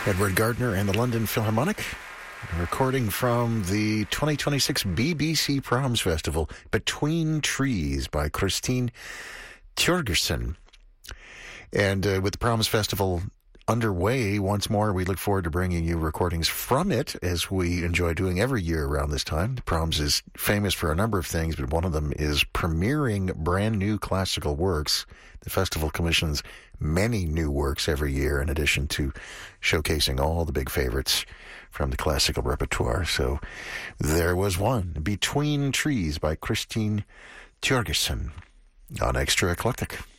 Edward Gardner and the London Philharmonic, recording from the 2026 BBC Proms Festival, Between Trees by Christine Tjørgersen. And with the Proms Festival underway once more, we look forward to bringing you recordings from it, as we enjoy doing every year around this time. The Proms is famous for a number of things, but one of them is premiering brand new classical works. The festival commissions many new works every year, in addition to showcasing all the big favorites from the classical repertoire. So there was one, Between Trees by Christine Tjørgersen, on Extra Eclectic.